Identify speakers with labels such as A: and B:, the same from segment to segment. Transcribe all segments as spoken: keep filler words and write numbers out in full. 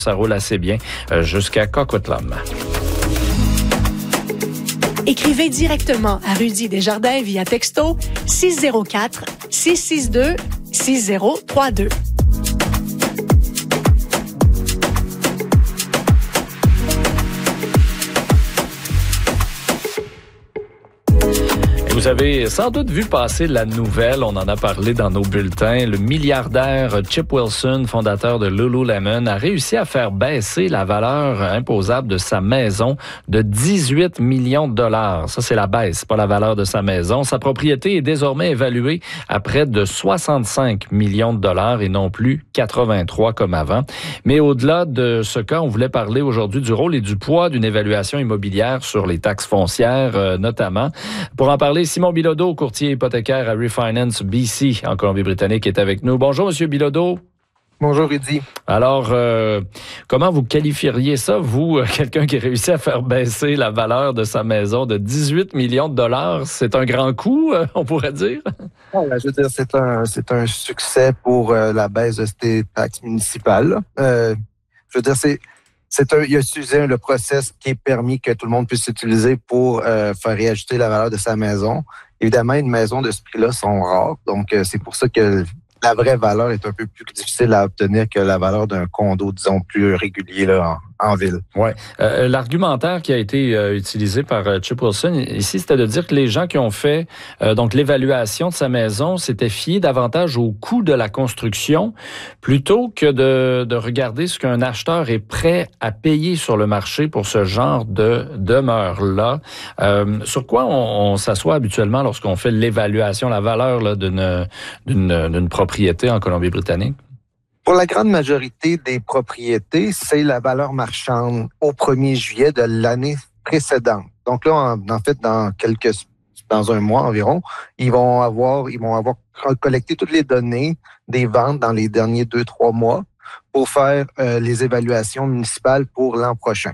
A: Ça roule assez bien euh, jusqu'à Coquitlam.
B: Écrivez directement à Rudy Desjardins via texto six zéro quatre, six six deux, six zéro trois deux.
A: Vous avez sans doute vu passer la nouvelle, on en a parlé dans nos bulletins. Le milliardaire Chip Wilson, fondateur de Lululemon, a réussi à faire baisser la valeur imposable de sa maison de dix-huit millions de dollars. Ça, c'est la baisse, pas la valeur de sa maison. Sa propriété est désormais évaluée à près de soixante-cinq millions de dollars et non plus quatre-vingt-trois comme avant. Mais au-delà de ce cas, on voulait parler aujourd'hui du rôle et du poids d'une évaluation immobilière sur les taxes foncières, euh, notamment. Pour en parler, Simon Bilodeau, courtier hypothécaire à Refinance B C en Colombie-Britannique, est avec nous. Bonjour, Monsieur Bilodeau.
C: Bonjour, Rudy.
A: Alors, euh, comment vous qualifieriez ça, vous, quelqu'un qui réussit à faire baisser la valeur de sa maison de dix-huit millions de dollars? C'est un grand coup, on pourrait dire?
C: Oh, je veux dire, c'est un, c'est un succès pour euh, la baisse de ces taxes municipales. Euh, je veux dire, c'est... C'est un, il a utilisé le process qui est permis que tout le monde puisse utiliser pour euh, faire réajuster la valeur de sa maison. Évidemment, une maison de ce prix-là sont rares, donc euh, c'est pour ça que la vraie valeur est un peu plus difficile à obtenir que la valeur d'un condo, disons, plus régulier là, en, en ville.
A: Oui. Euh, l'argumentaire qui a été euh, utilisé par euh, Chip Wilson ici, c'était de dire que les gens qui ont fait euh, donc l'évaluation de sa maison s'étaient fiés davantage au coût de la construction plutôt que de, de regarder ce qu'un acheteur est prêt à payer sur le marché pour ce genre de demeure-là. Euh, sur quoi on, on s'assoit habituellement lorsqu'on fait l'évaluation, la valeur là, d'une, d'une, d'une propriété en Colombie-Britannique?
C: Pour la grande majorité des propriétés, c'est la valeur marchande au premier juillet de l'année précédente. Donc là, en, en fait, dans quelques dans un mois environ, ils vont avoir ils vont avoir collecté toutes les données des ventes dans les derniers deux, trois mois pour faire euh, les évaluations municipales pour l'an prochain.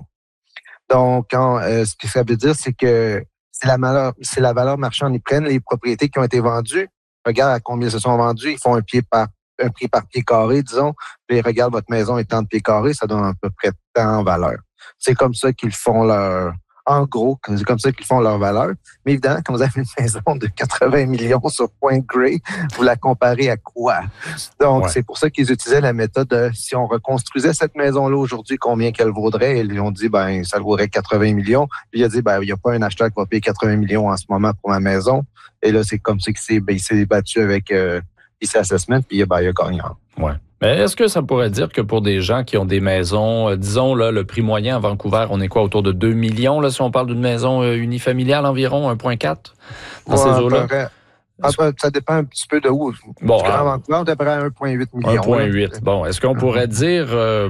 C: Donc, quand, euh, ce que ça veut dire, c'est que c'est la valeur, c'est la valeur marchande. Ils prennent les propriétés qui ont été vendues, regardent à combien se sont vendus, ils font un pied par un prix par pied carré, disons, puis ils regardent votre maison étant de pieds carrés, ça donne à peu près tant en valeur. C'est comme ça qu'ils font leur, en gros, c'est comme ça qu'ils font leur valeur. Mais évidemment, quand vous avez une maison de quatre-vingts millions sur Point Grey, vous la comparez à quoi? Donc, ouais. C'est pour ça qu'ils utilisaient la méthode de, si on reconstruisait cette maison-là aujourd'hui, combien qu'elle vaudrait? Ils ont dit, ben, ça vaudrait quatre-vingts millions. Puis il a dit, ben, il n'y a pas un acheteur qui va payer quatre-vingts millions en ce moment pour ma maison. Et là, c'est comme ça qu'il s'est, ben, il s'est battu avec, euh, P C Assessment, puis ben, il a gagné.
A: Ouais. Mais est-ce que ça pourrait dire que pour des gens qui ont des maisons, euh, disons, là, le prix moyen à Vancouver, on est quoi, autour de deux millions, là, si on parle d'une maison euh, unifamiliale environ, un virgule quatre, dans ouais, ces eaux-là?
C: Ah, ça dépend un petit peu de où.
A: Bon,
C: à Vancouver, on est à peu près à un virgule huit million.
A: un virgule huit. Bon, est-ce qu'on pourrait dire, euh,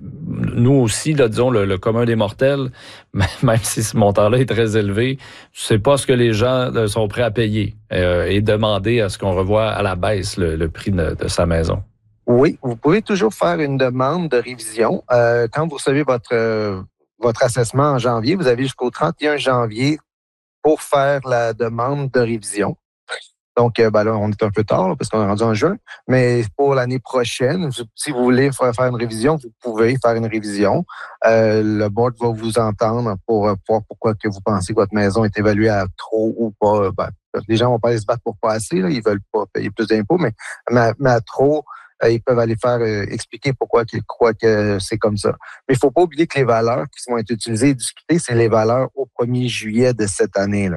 A: nous aussi, là, disons, le, le commun des mortels, même si ce montant-là est très élevé, c'est pas ce que les gens sont prêts à payer euh, et demander à ce qu'on revoie à la baisse le, le prix de, de sa maison?
C: Oui, vous pouvez toujours faire une demande de révision. Euh, quand vous recevez votre, euh, votre assessment en janvier, vous avez jusqu'au trente et un janvier pour faire la demande de révision. Donc, ben là, on est un peu tard là, parce qu'on est rendu en juin. Mais pour l'année prochaine, si vous voulez faire une révision, vous pouvez faire une révision. Euh, le board va vous entendre pour voir pourquoi que vous pensez que votre maison est évaluée à trop ou pas. Ben, les gens vont pas aller se battre pour pas assez. Là, ils veulent pas payer plus d'impôts, mais, mais, mais à trop, euh, ils peuvent aller faire euh, expliquer pourquoi ils croient que c'est comme ça. Mais il faut pas oublier que les valeurs qui vont être utilisées et discutées, c'est les valeurs au premier juillet de cette année-là.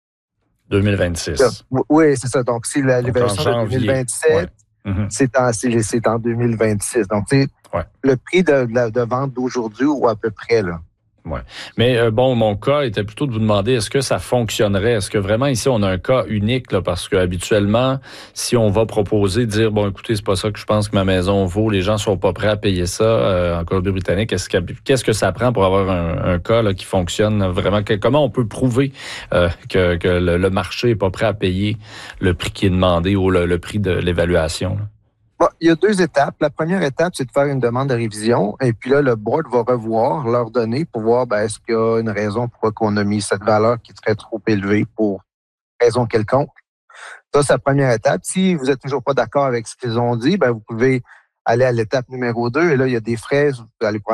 A: deux mille vingt-six.
C: Oui, c'est ça. Donc, si l'évaluation de deux mille vingt-sept, ouais. mm-hmm. c'est, en, c'est, c'est en deux mille vingt-six. Donc, c'est ouais. le prix de, de, de vente d'aujourd'hui ou à peu près, là.
A: Ouais. Mais euh, bon, mon cas était plutôt de vous demander, est-ce que ça fonctionnerait? Est-ce que vraiment ici, on a un cas unique? Là, parce que habituellement, si on va proposer, dire, bon, écoutez, c'est pas ça que je pense que ma maison vaut, les gens sont pas prêts à payer ça euh, en Colombie-Britannique, qu'est-ce que, qu'est-ce que ça prend pour avoir un, un cas là, qui fonctionne vraiment? Que, comment on peut prouver euh, que, que le, le marché est pas prêt à payer le prix qui est demandé ou le, le prix de l'évaluation? Là?
C: Bon, il y a deux étapes. La première étape, c'est de faire une demande de révision. Et puis là, le board va revoir leurs données pour voir ben, est-ce qu'il y a une raison pourquoi on a mis cette valeur qui serait trop élevée pour raison quelconque. Ça, c'est la première étape. Si vous n'êtes toujours pas d'accord avec ce qu'ils ont dit, ben, vous pouvez aller à l'étape numéro deux. Et là, il y a des frais. Vous allez